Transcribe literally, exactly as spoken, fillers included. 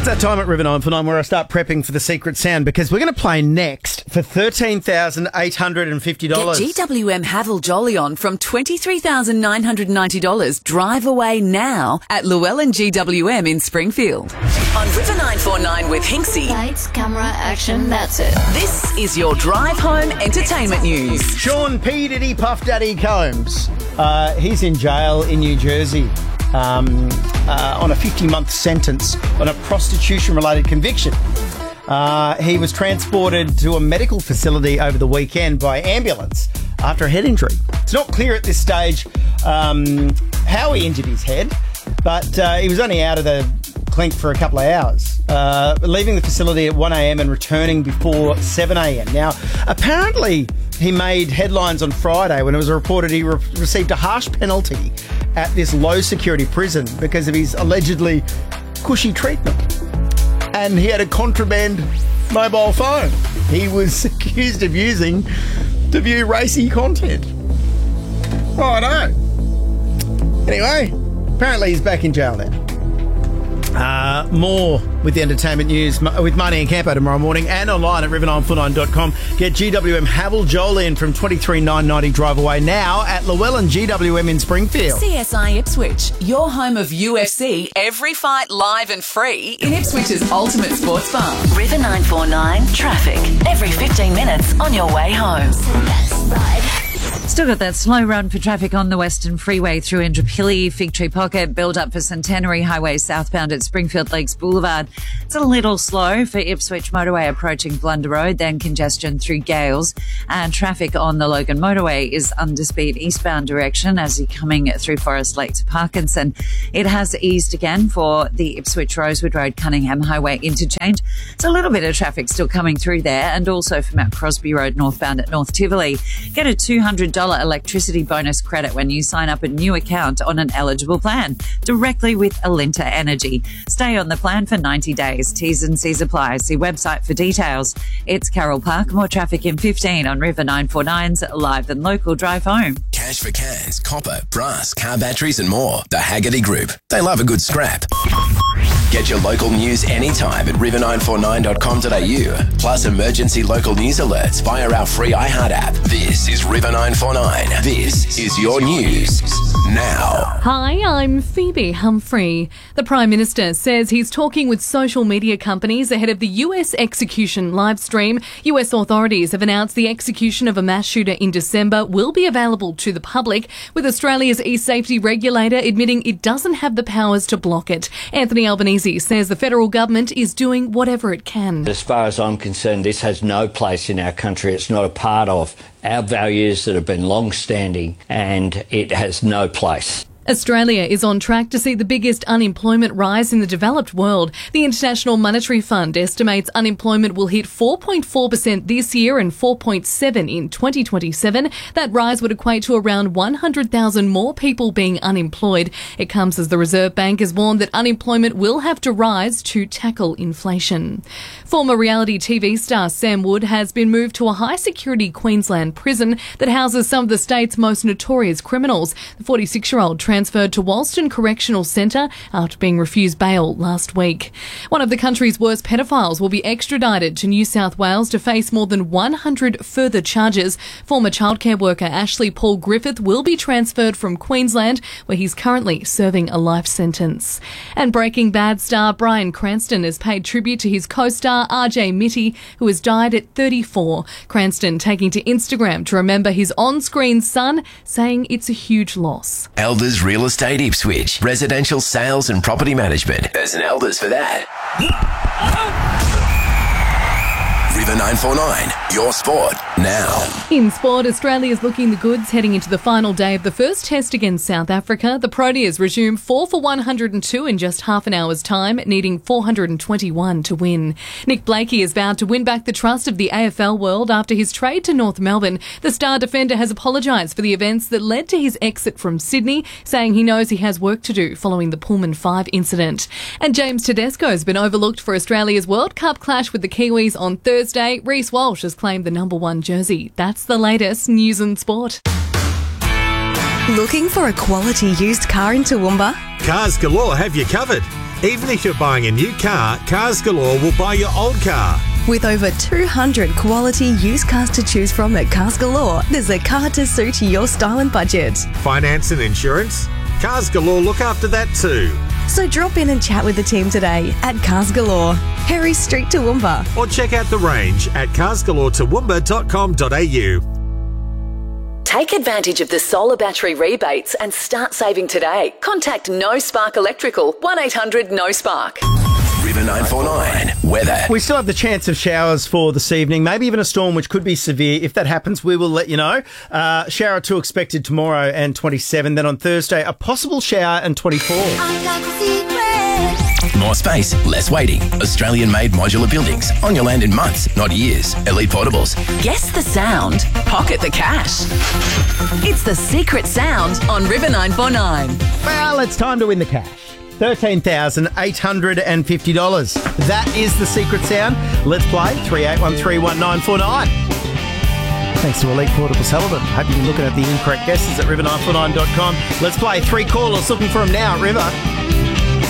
that time at River nine four nine where I start prepping for the secret sound because we're going to play next for thirteen thousand eight hundred fifty dollars. Get G W M Haval Jolly on from twenty-three thousand nine hundred ninety dollars. Drive away now at Llewellyn G W M in Springfield. On River nine four nine with Hinksy. Lights, camera, action, that's it. This is your drive home entertainment news. Sean P. Diddy Puff Daddy Combs. Uh, he's in jail in New Jersey. Um, uh, on a fifty-month sentence on a prostitution-related conviction. Uh, he was transported to a medical facility over the weekend by ambulance after a head injury. It's not clear at this stage um, how he injured his head, but uh, he was only out of the clink for a couple of hours, uh, leaving the facility at one a.m. and returning before seven a.m. Now, apparently he made headlines on Friday when it was reported he re- received a harsh penalty at this low-security prison because of his allegedly cushy treatment. And he had a contraband mobile phone he was accused of using to view racy content. Oh, I know. Anyway, apparently he's back in jail now. Uh, more with the entertainment news with Marnie and Campo tomorrow morning and online at river nine four nine dot com. Get G W M Haval Jolly in from twenty-three thousand nine hundred ninety drive away now at Llewellyn G W M in Springfield. C S I Ipswich, your home of U F C, every fight live and free in Ipswich's ultimate sports bar. River nine four nine traffic, every fifteen minutes on your way home. Best ride. Still got that slow run for traffic on the Western Freeway through Indooroopilly, Fig Tree Pocket, build up for Centenary Highway southbound at Springfield Lakes Boulevard. It's a little slow for Ipswich Motorway approaching Blunder Road, then congestion through Gales. And traffic on the Logan Motorway is under speed eastbound direction as you're coming through Forest Lake to Parkinson. It has eased again for the Ipswich Rosewood Road Cunningham Highway interchange. It's a little bit of traffic still coming through there, and also for Mount Crosby Road northbound at North Tivoli. Get a two hundred dollars electricity bonus credit when you sign up a new account on an eligible plan directly with Alinta Energy. Stay on the plan for ninety days. T's and C's apply. See website for details. It's Carroll Park. More traffic in fifteen on River nine four nine's Live and Local Drive Home. Cash for cans, copper, brass, car batteries and more. The Haggerty Group. They love a good scrap. Get your local news anytime at river nine four nine dot com dot a u. Plus emergency local news alerts via our free iHeart app. This is River nine four nine. This is your news now. Hi, I'm Phoebe Humphrey. The Prime Minister says he's talking with social media companies ahead of the U S execution live stream. U S authorities have announced the execution of a mass shooter in December will be available to the public, with Australia's e-safety regulator admitting it doesn't have the powers to block it. Anthony Albanese says the federal government is doing whatever it can. As far as I'm concerned, this has no place in our country. It's not a part of our values that have been long-standing, and it has no place. Australia is on track to see the biggest unemployment rise in the developed world. The International Monetary Fund estimates unemployment will hit four point four percent this year and four point seven percent in twenty twenty-seven. That rise would equate to around one hundred thousand more people being unemployed. It comes as the Reserve Bank has warned that unemployment will have to rise to tackle inflation. Former reality T V star Sam Wood has been moved to a high-security Queensland prison that houses some of the state's most notorious criminals. The forty-six-year-old transferred to Walston Correctional Centre after being refused bail last week. One of the country's worst pedophiles will be extradited to New South Wales to face more than one hundred further charges. Former childcare worker Ashley Paul Griffith will be transferred from Queensland, where he's currently serving a life sentence. And Breaking Bad star Bryan Cranston has paid tribute to his co-star R J Mitty, who has died at thirty-four. Cranston taking to Instagram to remember his on-screen son, saying it's a huge loss. Elders Real Estate Ipswich. Residential sales and property management. There's an Elders for that. River nine four nine, your sport now. In sport, Australia is looking the goods heading into the final day of the first test against South Africa. The Proteas resume four for one hundred two in just half an hour's time, needing four hundred twenty-one to win. Nick Blakey has vowed to win back the trust of the A F L world after his trade to North Melbourne. The star defender has apologised for the events that led to his exit from Sydney, saying he knows he has work to do following the Pullman five incident. And James Tedesco has been overlooked for Australia's World Cup clash with the Kiwis on Thursday. Reece Walsh has claimed the number one jersey. That's the latest news and sport. Looking for a quality used car in Toowoomba? Cars Galore have you covered. Even if you're buying a new car, Cars Galore will buy your old car. With over two hundred quality used cars to choose from at Cars Galore, there's a car to suit your style and budget. Finance and insurance? Cars Galore look after that too. So drop in and chat with the team today at Cars Galore, Harry Street, Toowoomba. Or check out the range at cars galore toowoomba dot com dot a u. Take advantage of the solar battery rebates and start saving today. Contact No Spark Electrical, one eight hundred no spark. River nine four nine weather. We still have the chance of showers for this evening, maybe even a storm which could be severe. If that happens, we will let you know. Uh, shower two expected tomorrow and twenty-seven. Then on Thursday, a possible shower and twenty-four. More space, less waiting. Australian-made modular buildings on your land in months, not years. Elite Portables. Guess the sound, pocket the cash. It's the secret sound on River nine four nine. Well, it's time to win the cash. thirteen thousand eight hundred fifty dollars. That is the secret sound. Let's play three eight one three one nine four nine. Thanks to Elite Portable Sullivan. Hope you've been looking at the incorrect guesses at river nine four nine dot com. Let's play three callers looking for them now at River.